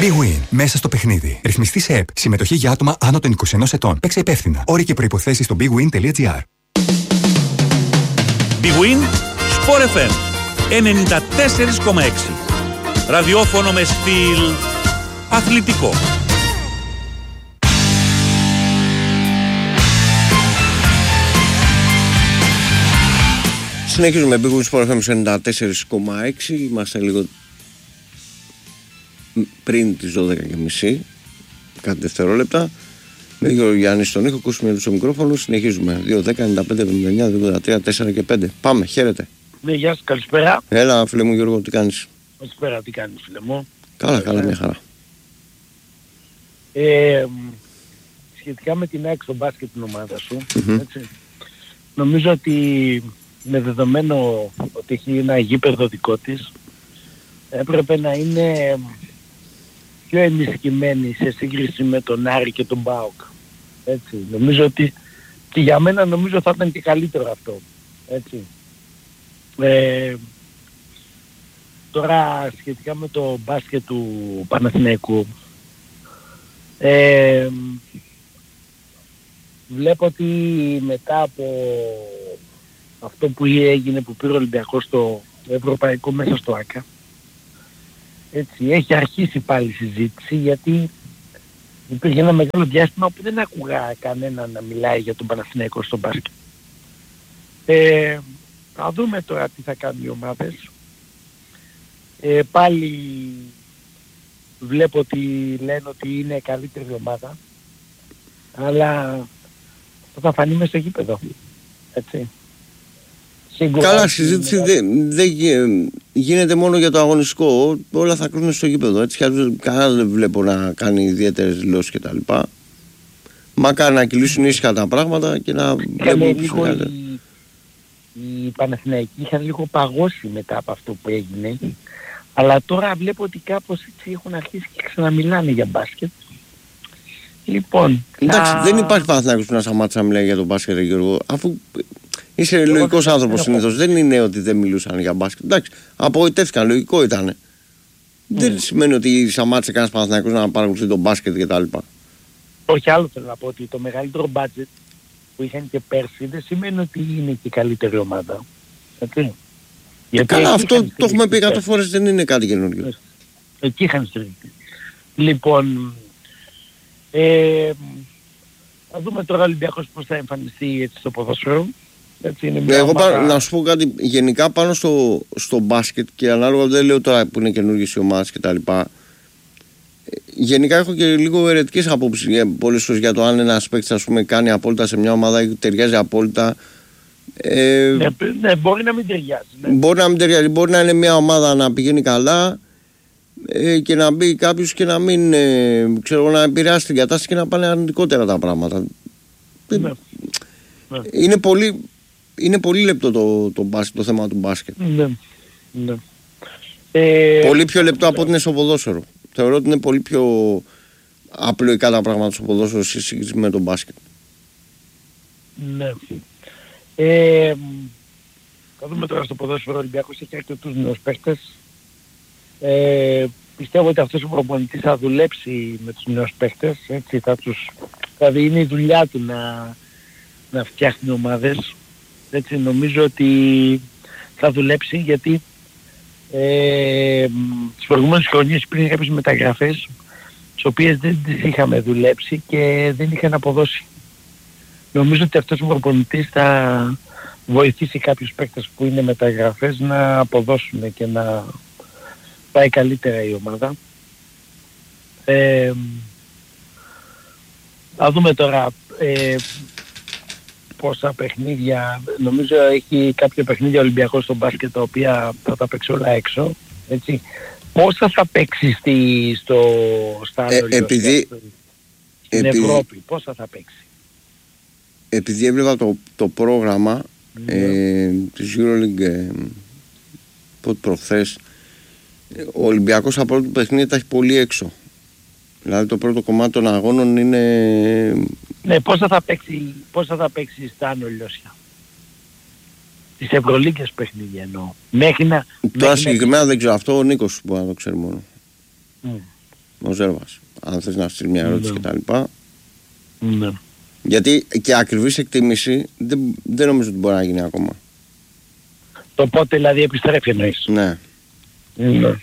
Big Win. Μέσα στο παιχνίδι. Ρυθμιστή σε ΕΠ. Συμμετοχή για άτομα άνω των 21 ετών. Παίξε υπεύθυνα. Όροι και προϋποθέσεις στο bigwin.gr. Big Win Sport FM 94,6. Ραδιόφωνο με στυλ αθλητικό. Συνεχίζουμε Big Win Sport FM 94,6. Είμαστε λίγο πριν τις 12.30, κάτι δευτερόλεπτα. Με Γιώργο Γιάννη στον ήχο, ακούσουμε τους μικρόφωνους. Συνεχίζουμε. 2-10-95-79-2-3-4 και 5. Πάμε, χαίρετε. Ναι, γεια σας, καλησπέρα. Έλα, φίλε μου Γιώργο, τι κάνεις? Καλησπέρα, τι κάνεις, φίλε μου? Καλά, μια χαρά. Σχετικά με την ΑΕΚ στο μπάσκετ την ομάδα σου, έτσι, νομίζω ότι με δεδομένο ότι έχει ένα γήπεδο δικό της, έπρεπε να είναι πιο ενισχυμένη σε σύγκριση με τον Άρη και τον ΠΑΟΚ. Έτσι, νομίζω ότι και για μένα νομίζω θα ήταν και καλύτερο αυτό. Έτσι. Τώρα σχετικά με το μπάσκετ του Παναθηναϊκού, βλέπω ότι μετά από αυτό που έγινε, που πήρε ο Ολυμπιακός στο Ευρωπαϊκό μέσα στο ΆΚΑ, έτσι, έχει αρχίσει πάλι η συζήτηση, γιατί υπήρχε ένα μεγάλο διάστημα που δεν άκουγα κανένα να μιλάει για τον Παναθηναϊκό στο μπάσκετ. Θα δούμε τώρα τι θα κάνουν οι ομάδες. Πάλι βλέπω ότι λένε ότι είναι καλύτερη ομάδα, αλλά θα φανεί μες στο γήπεδο. Έτσι. Σίγουρα. Καλά, συζήτηση δεν γίνεται μόνο για το αγωνιστικό. Όλα θα κρίνουν στο γήπεδο. Έτσι, κανένα δεν βλέπω να κάνει ιδιαίτερες δηλώσεις κτλ. Μακάρι να κυλήσουν ήσυχα τα πράγματα και να βλέπουν. Οι Παναθηναϊκοί είχαν λίγο παγώσει μετά από αυτό που έγινε, αλλά τώρα βλέπω ότι κάπως έτσι έχουν αρχίσει και ξαναμιλάνε για μπάσκετ. Λοιπόν, εντάξει, δεν υπάρχει Παναθηναϊκός που να σταμάτησε να μιλάει για τον μπάσκετ, Γιώργο, αφού είσαι λογικός άνθρωπος συνήθως. Δεν είναι ότι δεν μιλούσαν για μπάσκετ. Εντάξει, απογοητεύτηκαν, λογικό ήταν. Δεν σημαίνει ότι σταμάτησε κανένας Παναθηναϊκός να παρακολουθεί τον μπάσκετ κτλ. Όχι, άλλο θέλω να πω, ότι το μεγαλύτερο μπάτζετ που είχαν και πέρσι δεν σημαίνει ότι είναι και η καλύτερη ομάδα. Έτσι. Καλά, αυτό το έχουμε πει 100 φορές, δεν είναι κάτι καινούργιο. Εκεί είχαν στηριχθεί. Λοιπόν, θα δούμε τώρα ο Ολυμπιακός πώς θα εμφανιστεί έτσι στο ποδόσφαιρο. Έτσι, είναι μια ομάδα... να σου πω κάτι γενικά πάνω στο μπάσκετ, και ανάλογα, δεν λέω τώρα που είναι καινούργιες οι ομάδες κτλ. Γενικά έχω και λίγο αιρετικές απόψεις πολλές φορές για το αν ένας παίκτης, ας πούμε, κάνει απόλυτα σε μια ομάδα ή ταιριάζει απόλυτα. Ναι, μπορεί να μην ταιριάζει. Ναι. Μπορεί να μην ταιριάζει. Μπορεί να είναι μια ομάδα να πηγαίνει καλά και να μπει κάποιος και να μην να επηρεάσει την κατάσταση και να πάνε αρνητικότερα τα πράγματα. Ναι. Είναι πολύ λεπτό το θέμα του μπάσκετ. Ναι. Πολύ πιο λεπτό από ότι είναι στο ποδόσφαιρο. Θεωρώ ότι είναι πολύ πιο απλοϊκά τα πράγματα στο ποδόσφαιρο σε σύγκριση με τον μπάσκετ. Ναι. Θα δούμε τώρα στο ποδόσφαιρο. Ο Ολυμπιακός έχει αρκετούς νέους παίκτες. Πιστεύω ότι αυτός ο προπονητής θα δουλέψει με τους νέους παίκτες. Έτσι, δηλαδή είναι η δουλειά του να φτιάχνει ομάδες. Έτσι, νομίζω ότι θα δουλέψει, γιατί τις προηγούμενες χρονιές υπήρχαν κάποιες μεταγραφές τις οποίες δεν τις είχαμε δουλέψει και δεν είχαν αποδώσει. Νομίζω ότι αυτός ο προπονητής θα βοηθήσει κάποιους παίκτες που είναι μεταγραφές να αποδώσουν και να πάει καλύτερα η ομάδα. Θα δούμε τώρα πόσα παιχνίδια. Νομίζω έχει κάποια παιχνίδια Ολυμπιακός στο μπάσκετ τα οποία θα τα παίξει όλα έξω. Έτσι. Πόσα θα παίξει στα στην Ευρώπη, πόσα θα παίξει? Επειδή έβλεπα το πρόγραμμα της EuroLeague προχθές, ο Ολυμπιακός από το παιχνίδι τα έχει πολύ έξω. Δηλαδή το πρώτο κομμάτι των αγώνων είναι... Ναι, πόσα θα παίξει στα Άνω Λιώσια? Τις Ευρωλίγκες παιχνίδια εννοώ. Τώρα συγκεκριμένα δεν ξέρω, αυτό ο Νίκος μπορεί να το ξέρει μόνο. ο Ζέρβας. Αν θες να στείλει μια ερώτηση κτλ. Ναι. Γιατί και ακριβής εκτίμηση δεν νομίζω ότι μπορεί να γίνει ακόμα. Το πότε δηλαδή επιστρέφει εννοείς. Ναι. Ναι.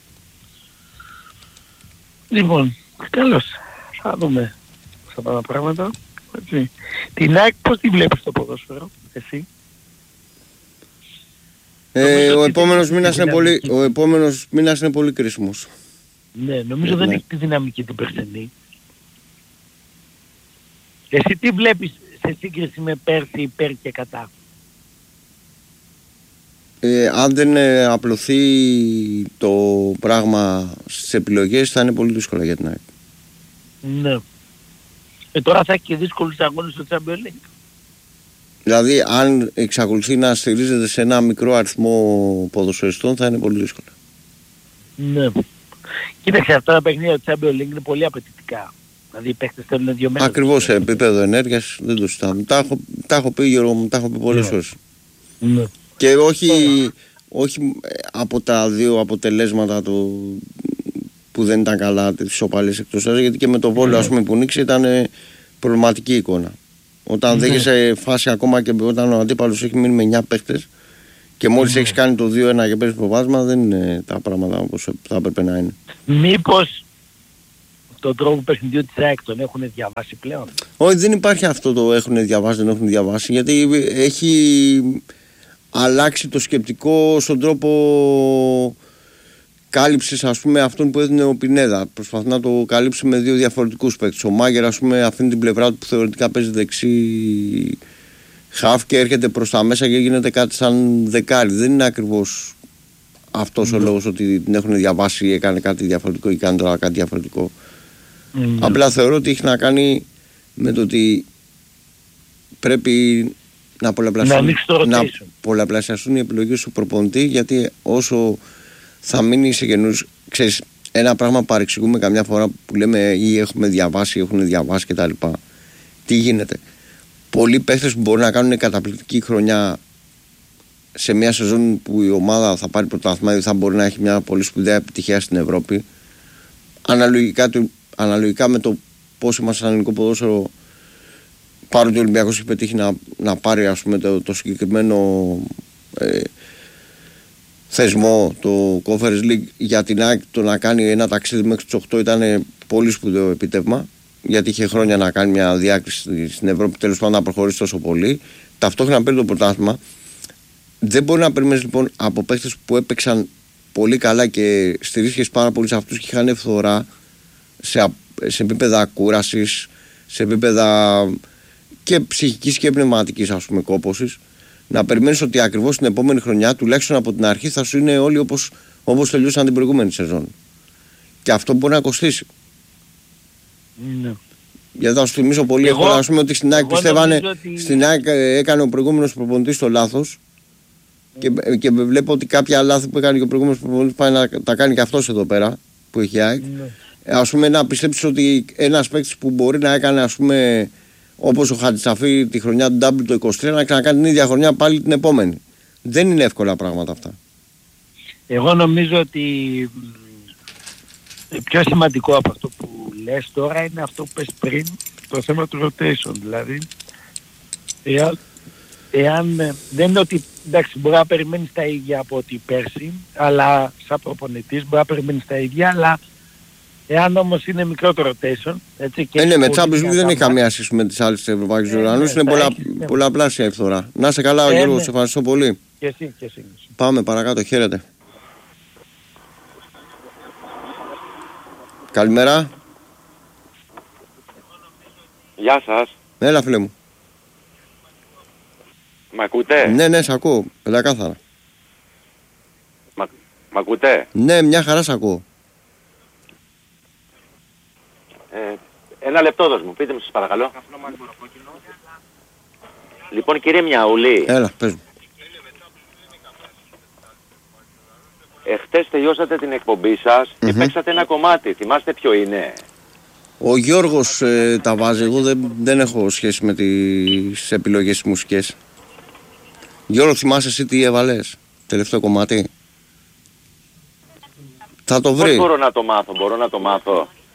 Λοιπόν, καλώς. Θα δούμε αυτά τα πράγματα. Έτσι. Την ΑΕΚ πώς τη βλέπεις το ποδόσφαιρο, εσύ? Ο επόμενος μήνας είναι πολύ κρίσιμος. Ναι, νομίζω δεν έχει τη δυναμική την περσινή. Εσύ τι βλέπεις σε σύγκριση με πέρσι, υπέρ και κατά? Αν δεν απλωθεί το πράγμα στις επιλογές θα είναι πολύ δύσκολα για την ΑΕΚ. Ναι. Τώρα θα έχει και δύσκολους αγώνες στο Champions League. Δηλαδή αν εξακολουθεί να στηρίζεται σε ένα μικρό αριθμό ποδοσφαιριστών θα είναι πολύ δύσκολο. Ναι. Κοίταξε, αυτά τα παιχνίδια του Champions League είναι πολύ απαιτητικά. Δηλαδή οι παίχτες θέλουν 2 μέρες. Ακριβώς σε επίπεδο ενέργειας δεν το συζητάμε. Τα έχω πει, Γιώργο μου, τα έχω πει πολλές φορές. Ναι. Και όχι από τα δύο αποτελέσματα που δεν ήταν καλά τις οπαλές εκτός έδρας, γιατί και με το Βόλο ας πούμε που νίξει ήταν προβληματική εικόνα. Όταν δέχεσαι φάση ακόμα και όταν ο αντίπαλος έχει μείνει με 9 παίχτες και μόλις έχεις κάνει το 2-1 και παίρνεις προβάδισμα, δεν είναι τα πράγματα όπως θα έπρεπε να είναι. Μήπως τον τρόπο παιχνιδιού της ΑΕΚ τον έχουν διαβάσει πλέον? Όχι, δεν υπάρχει αυτό το έχουν διαβάσει, δεν έχουν διαβάσει, γιατί έχει αλλάξει το σκεπτικό στον τρόπο κάλυψης ας πούμε αυτόν που έδινε ο Πινέδα. Προσπαθεί να το καλύψει με 2 διαφορετικούς παίκτες. Ο Μάγερ ας πούμε αφήνει την πλευρά του που θεωρητικά παίζει δεξί χαφ και έρχεται προς τα μέσα και γίνεται κάτι σαν δεκάρι. Δεν είναι ακριβώς αυτός ο λόγος ότι την έχουν διαβάσει ή έκανε κάτι διαφορετικό ή κάνει τώρα κάτι διαφορετικό. Απλά θεωρώ ότι έχει να κάνει με το ότι πρέπει να πολλαπλασιαστούν οι επιλογές του προπονητή, γιατί όσο θα μείνει σε καινούς, ξέρεις, ένα πράγμα παρεξηγούμε καμιά φορά που λέμε ή έχουμε διαβάσει ή έχουν διαβάσει κτλ. Τι γίνεται? Πολλοί παίχτες που μπορούν να κάνουν καταπληκτική χρονιά σε μια σεζόν που η ομάδα θα πάρει πρωτάθλημα ή θα μπορεί να έχει μια πολύ σπουδαία επιτυχία στην Ευρώπη, αναλογικά με το πώς είμαστε σαν ελληνικό ποδόσφαιρο, παρότι ο Ολυμπιακός έχει πετύχει να πάρει ας πούμε το συγκεκριμένο θεσμό, το Conference League, για την ΑΕΚ το να κάνει ένα ταξίδι μέχρι τις 8 ήταν πολύ σπουδαίο επίτευγμα, γιατί είχε χρόνια να κάνει μια διάκριση στην Ευρώπη, τέλος πάντων να προχωρήσει τόσο πολύ, ταυτόχρονα παίρνει το πρωτάθλημα. Δεν μπορεί να περιμένεις λοιπόν από παίκτες που έπαιξαν πολύ καλά και στηρίχες πάρα πολύ σε αυτούς και είχαν φθορά σε επίπεδα κούρασης, σε επίπεδα και ψυχικής και πνευματικής ας πούμε κόπωσης, να περιμένεις ότι ακριβώς την επόμενη χρονιά τουλάχιστον από την αρχή θα σου είναι όλοι όπως τελειώσαν την προηγούμενη σεζόν. Και αυτό μπορεί να κοστίσει. Ναι. Γιατί θα σου θυμίσω πολύ εύκολα ας πούμε ότι στην ΑΕΚ πιστεύανε ότι... Στην ΑΕΚ έκανε ο προηγούμενος προπονητής το λάθος και βλέπω ότι κάποια λάθη που έκανε και ο προηγούμενος προπονητής πάει να τα κάνει και αυτός εδώ πέρα που έχει ΑΕΚ. Ναι. Ας πούμε να πιστέψεις ότι ένας παίκτης που μπορεί να έκανε ας πούμε όπως ο Χατζησαφή τη χρονιά του W το 23 να ξανακάνει την ίδια χρονιά πάλι την επόμενη. Δεν είναι εύκολα πράγματα αυτά. Εγώ νομίζω ότι πιο σημαντικό από αυτό που λες τώρα είναι αυτό που πες πριν, το θέμα του rotation. Δηλαδή εάν δεν είναι ότι εντάξει μπορεί να περιμένεις τα ίδια από ότι πέρσι, αλλά σαν προπονητής μπορεί να περιμένεις τα ίδια, αλλά εάν όμως είναι μικρό το rotation, έτσι, και ναι, με Champions League δεν έχει καμία σχέση με τις άλλες ευρωπαϊκές οργανώσεις, είναι πολλαπλάσια η φθορά. Να είσαι καλά, Γιώργο, σε ευχαριστώ πολύ. Και εσύ. Πάμε παρακάτω, χαίρετε. Καλημέρα. Γεια σας. Έλα φίλε μου. Μ' ακούτε? Ναι, σ' ακούω, πεντακάθαρα. Μ' ακούτε? Ναι, μια χαρά σ' ακούω. Ένα λεπτό δώσ' μου, πείτε μου σας παρακαλώ. Λοιπόν κύριε Μιαούλη. Έλα, πες μου. Εχθές τελειώσατε την εκπομπή σας και παίξατε ένα κομμάτι. Θυμάστε ποιο είναι? Ο Γιώργος τα βάζει, εγώ δεν έχω σχέση με τις επιλογές μουσικές. Γιώργο, θυμάσαι εσύ τι έβαλες, τελευταίο κομμάτι? Θα το βρει. Πώς μπορώ να το μάθω?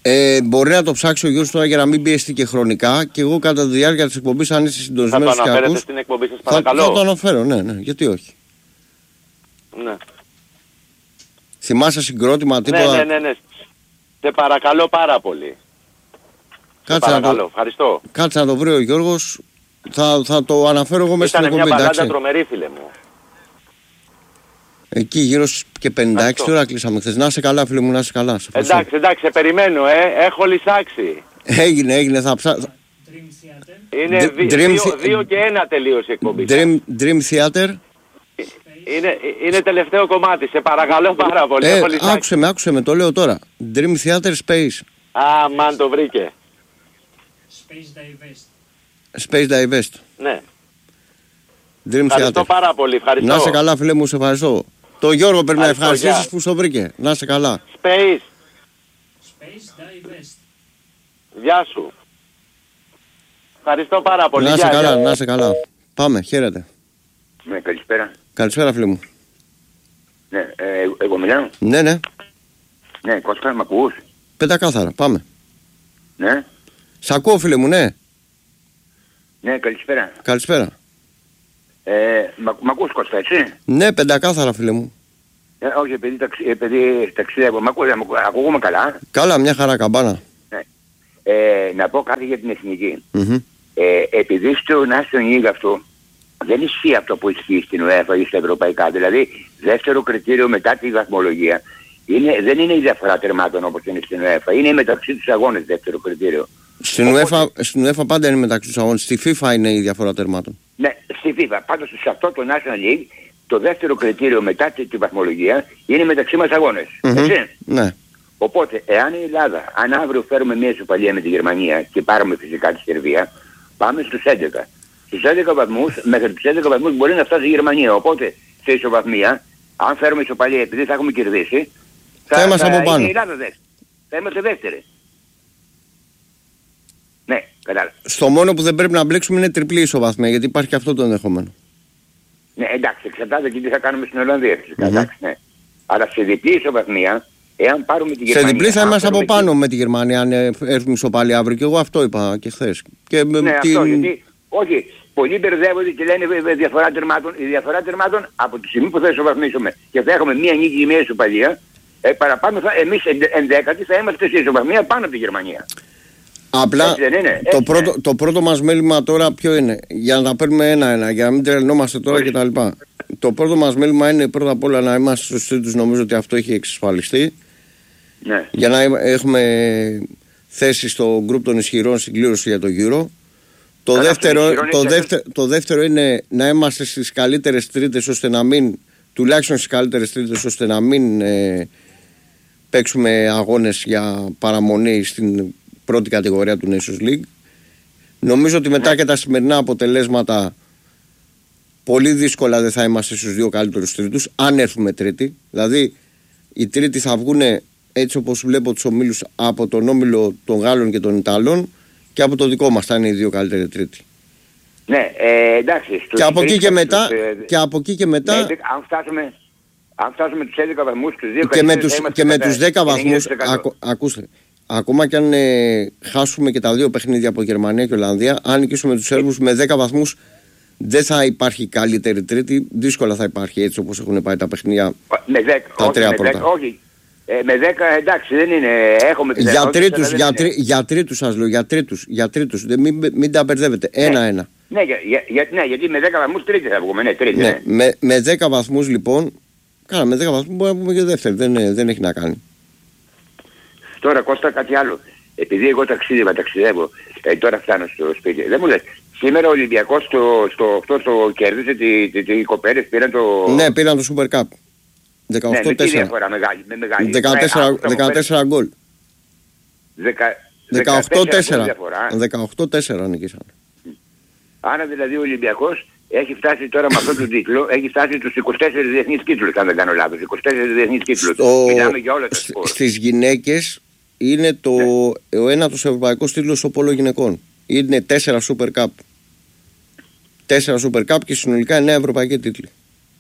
Μπορεί να το ψάξει ο Γιώργος τώρα για να μην πιεστεί και χρονικά. Και εγώ κατά τη διάρκεια της εκπομπής, αν είσαι συντονισμένος και ακούς. Θα το αναφέρετε στην εκπομπή σας, παρακαλώ. Θα το αναφέρω, ναι, γιατί όχι. Ναι. Θυμάσαι συγκρότημα, τίποτα. Ναι. Σε παρακαλώ πάρα πολύ. Ευχαριστώ. Κάτσε να το βρει ο Γιώργος. Θα το αναφέρω εγώ μέσα στην εκπομπή. Ήταν μια μπαλάντα τρομερή, φίλε μου. Εκεί γύρω και 56 τώρα κλείσαμε χθες. Να είσαι καλά, φίλε μου, να είσαι καλά. Εντάξει, σε περιμένω, έχω λυσάξει. Έγινε, θα ψάξω. Είναι 2 και 1 τελείωσε η εκπομπή. Dream Theater. Είναι τελευταίο κομμάτι, σε παρακαλώ πάρα πολύ. Άκουσε με, το λέω τώρα. Dream Theater Space. Μαν το βρήκε. Space Divest. Ναι. Dream ευχαριστώ πάρα πολύ, ευχαριστώ. Να είσαι καλά, φίλε μου, σε ευχαριστώ. Το Γιώργο πρέπει να ευχαριστήσεις που στο βρήκε. Να είσαι καλά. Space Divest. Γεια σου. Ευχαριστώ πάρα πολύ. Να είσαι καλά, να είσαι καλά. Πάμε, χαίρετε. Ναι, καλησπέρα. Καλησπέρα, φίλε μου. Ναι, εγώ μιλάω. Ναι. Ναι, Κώστα, μ' ακούς? Πεντακάθαρα, πάμε. Ναι. Σ' ακούω, φίλε μου, ναι. Ναι, καλησπέρα. Καλησπέρα. Μ' ακούς, Κώστα, έτσι? Ναι, πεντακάθαρα, φίλε μου. Όχι, επειδή ταξιδεύω. Ακούγομαι καλά. Καλά, μια χαρά, καμπάνα. Ναι. Να πω κάτι για την εθνική. Επειδή στον Άστον Ήγα αυτό δεν ισχύει αυτό που ισχύει στην UEFA ή στα ευρωπαϊκά. Δηλαδή, δεύτερο κριτήριο μετά τη βαθμολογία δεν είναι η διαφορά τερμάτων όπως είναι στην UEFA. Είναι μεταξύ τους αγώνες δεύτερο κριτήριο. Στην UEFA πάντα είναι μεταξύ τους αγώνες. Στη FIFA είναι η διαφορά τερμάτων. Ναι, στη FIFA. Πάντως σε αυτό το National League το δεύτερο κριτήριο μετά τη βαθμολογία είναι μεταξύ μας αγώνες. Έτσι? Ναι. Οπότε, εάν η Ελλάδα, αν αύριο φέρουμε μια ισοπαλία με τη Γερμανία και πάρουμε φυσικά τη Σερβία, πάμε στους 11. Στους 11 βαθμούς, μέχρι τους 11 βαθμούς μπορεί να φτάσει η Γερμανία. Οπότε, σε ισοβαθμία, αν φέρουμε ισοπαλία επειδή θα έχουμε κερδίσει, θα είμαστε από πάνω. Η Ελλάδα δεύτερη. Θα είμαστε δεύτεροι. Ναι, κατάλαβα. Στο μόνο που δεν πρέπει να μπλέξουμε είναι τριπλή ισοβαθμία, γιατί υπάρχει και αυτό το ενδεχόμενο. Ναι, εντάξει, εξαρτάται και τι θα κάνουμε στην Ολλανδία. Εντάξει, ναι. Αλλά σε διπλή ισοβαθμία, εάν πάρουμε τη Γερμανία. Σε διπλή θα είμαστε από πάνω με τη Γερμανία, αν έρθουμε ισοπαλία αύριο. Και εγώ αυτό είπα και χθες. Ναι, αυτό γιατί. Όχι, πολλοί μπερδεύονται και λένε διαφορά τερμάτων. Η διαφορά τερμάτων από τη στιγμή που θα ισοβαθμίσουμε και θα έχουμε μία νίκη ή μία ισοπαλία, παραπάνω εμείς ενδέκατοι θα είμαστε σε ισοβαθμία πάνω από τη Γερμανία. Απλά το πρώτο μας μέλημα τώρα ποιο είναι? Για να τα παίρνουμε ένα-ένα, για να μην τρελνόμαστε τώρα κτλ. Το πρώτο μας μέλημα είναι πρώτα απ' όλα να είμαστε στους τρίτους, νομίζω ότι αυτό έχει εξασφαλιστεί. Ναι. Για να έχουμε θέση στο γκρουπ των ισχυρών στην κλήρωση για το Euro. Το δεύτερο είναι να είμαστε στις καλύτερες τρίτες, ώστε να μην, τουλάχιστον στις καλύτερες τρίτες, ώστε να μην παίξουμε αγώνες για παραμονή στην πρώτη κατηγορία του Nations League. Νομίζω ότι μετά και τα σημερινά αποτελέσματα πολύ δύσκολα δεν θα είμαστε στους δύο καλύτερους τρίτους, αν έρθουμε τρίτη. Δηλαδή οι τρίτοι θα βγουν, έτσι όπως βλέπω τους ομίλους, από τον όμιλο των Γάλλων και των Ιταλών, και από το δικό μας θα είναι οι δύο καλύτεροι τρίτοι. Ναι, εντάξει. Και από εκεί και μετά, ναι, αν φτάσουμε τους 11 βαθμούς, τους δύο και με τους 10 βαθμούς, ακούστε, ακόμα και αν χάσουμε και τα δύο παιχνίδια από Γερμανία και Ολλανδία, αν νικήσουμε τους Σέρβους με 10 βαθμούς, δεν θα υπάρχει καλύτερη τρίτη. Δύσκολα θα υπάρχει, έτσι όπως έχουν πάει τα παιχνίδια. Με 10, τα τρία πρώτα. Όχι. Με 10 εντάξει δεν είναι. Έχουμε για τρίτους σας λέω, για τρίτους. Μην τα μπερδεύετε. Ένα-ένα. Ναι, γιατί με 10 βαθμούς τρίτη θα βγούμε. Ναι, τρίτη, ναι. Με 10 βαθμούς λοιπόν, με 10 βαθμούς μπορούμε να πούμε και δεύτερη. Δεν έχει να κάνει. Τώρα Κώστα κάτι άλλο. Επειδή εγώ ταξιδεύω, τώρα φτάνω στο σπίτι. Δεν μου λες, σήμερα ο Ολυμπιακός στο κέρδισε, οι κοπέλες πήραν το... Ναι, πήραν το Super Cup. 18-4. Ναι, τι διαφορά μεγάλη. 14 γκολ. 18-4 νικήσαν. Άρα δηλαδή ο Ολυμπιακός έχει φτάσει τώρα με αυτόν τον τίτλο, έχει φτάσει τους 24 διεθνείς τίτλους, αν δεν κάνω λάθος. 24 διεθνείς τίτλους. Μιλάμε για όλα τα σπορ. Στις γυναίκες είναι ο ένατος ευρωπαϊκός τίτλος στο πόλο γυναικών. Είναι 4 Super Cup. 4 Super Cup και συνολικά 9 ευρωπαϊκοί τίτλοι.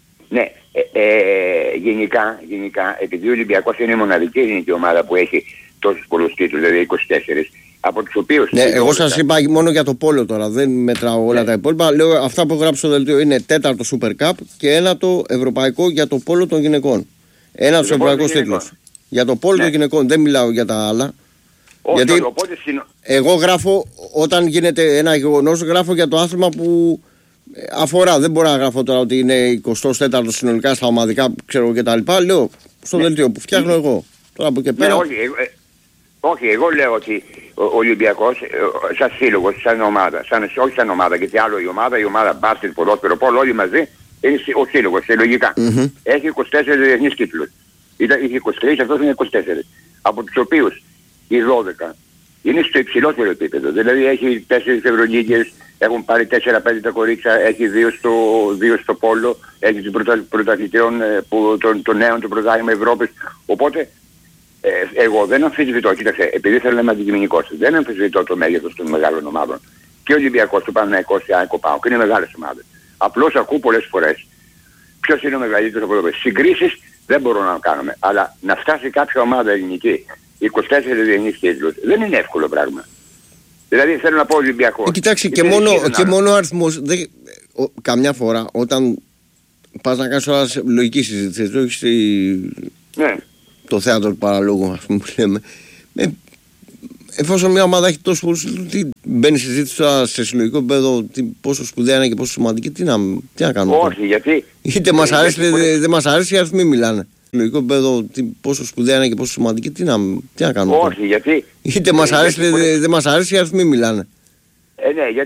Ναι, γενικά, επειδή ο Ολυμπιακός είναι η μοναδική ελληνική ομάδα που έχει τόσους πολλούς τίτλους, δηλαδή 24, από τους οποίους... Ναι, εγώ σας είπα μόνο για το πόλο τώρα, δεν μετράω όλα τα υπόλοιπα. Λέω αυτά που έχω γράψει στο δελτίο είναι 4ο Super Cup και 1ο ευρωπαϊκό για το πόλο των γυναικών. 1 από τους ευρωπαϊκούς τίτλους. Για το πόλο των γυναικών, δεν μιλάω για τα άλλα. Όχι, γιατί οπότε εγώ γράφω, όταν γίνεται ένα γεγονός, γράφω για το άθλημα που αφορά. Δεν μπορώ να γράφω τώρα ότι είναι 24ο συνολικά στα ομαδικά, ξέρω και τα λοιπά. Λέω στο δελτίο που φτιάχνω εγώ. Τώρα από και πέρα. Ναι, όχι, εγώ λέω ότι ο Ολυμπιακός, σαν σύλλογος, σαν ομάδα, όχι σαν ομάδα, γιατί άλλο η ομάδα μπάσκετ, ποδόσφαιρο, πόλο, όλοι μαζί, είναι ο σύλλογος, συλλογικά. Έχει 24 διεθνείς τίτλους. Είχε 23, αυτός είναι 24. Από τους οποίους οι 12 είναι στο υψηλότερο επίπεδο. Δηλαδή έχει 4 Ευρωλίγκες, έχουν πάρει 4-5 τα κορίτσια, έχει 2 στο πόλο, έχει τους πρωταθλητών των νέων, το πρωτάθλημα Ευρώπης. Οπότε εγώ δεν αμφισβητώ, κοίταξε, επειδή θέλω να είμαι αντικειμενικός, δεν αμφισβητώ το μέγεθος των μεγάλων ομάδων. Και ο Ολυμπιακός, του Παναθηναϊκός, και ΑΕΚ, ΠΑΟΚ, είναι μεγάλες ομάδες. Απλώς ακούω πολλές φορές ποιος είναι ο μεγαλύτερος από εδώ. Συγκρίσεις δεν μπορούμε να κάνουμε, αλλά να φτάσει κάποια ομάδα ελληνική 24 διεθνείς τίτλους δεν είναι εύκολο πράγμα. Δηλαδή θέλω να πω Ολυμπιακός. Κοιτάξτε, και μόνο ο αριθμός. Καμιά φορά όταν πας να κάνεις όλα λογική συζήτηση, όχι το θέατρο του παραλόγου, ας πούμε, που λέμε. Εφόσον μια ομάδα έχει τόσο πολλούς, μπαίνει συζήτηση τώρα σε συλλογικό επίπεδο πόσο σπουδαία είναι και πόσο σημαντική, τι να κάνουμε. Όχι, γιατί. Είτε μας αρέσει είτε δεν μας αρέσει, οι αριθμοί μιλάνε. Συλλογικό επίπεδο πόσο σπουδαία είναι και πόσο σημαντική, τι να κάνουμε. Όχι, γιατί. Είτε μας αρέσει είτε δεν μας αρέσει, οι αριθμοί μιλάνε. Ναι,